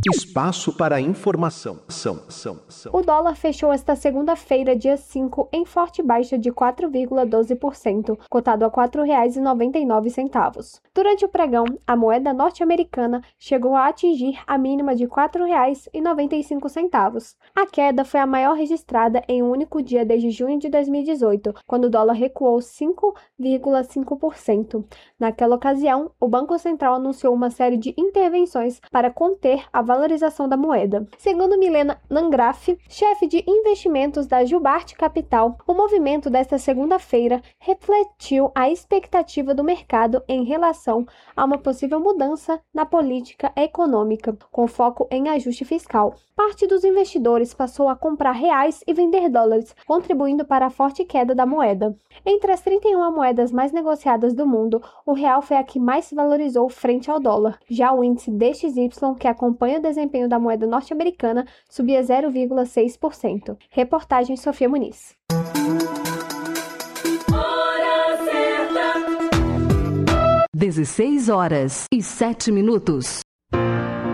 Espaço para informação. O dólar fechou esta segunda-feira, dia 5, em forte baixa de 4,12%, cotado a R$ 4,99. Durante o pregão, a moeda norte-americana chegou a atingir a mínima de R$ 4,95. A queda foi a maior registrada em um único dia desde junho de 2018, quando o dólar recuou 5,5%. Naquela ocasião, o Banco Central anunciou uma série de intervenções para conter a valorização da moeda. Segundo Milena Nangraf, chefe de investimentos da Gilbart Capital, o movimento desta segunda-feira refletiu a expectativa do mercado em relação a uma possível mudança na política econômica, com foco em ajuste fiscal. Parte dos investidores passou a comprar reais e vender dólares, contribuindo para a forte queda da moeda. Entre as 31 moedas mais negociadas do mundo, o real foi a que mais se valorizou frente ao dólar. Já o índice DXY, que acompanha o desempenho da moeda norte-americana, subia 0,6%. Reportagem Sofia Muniz. 16 horas e 7 minutos.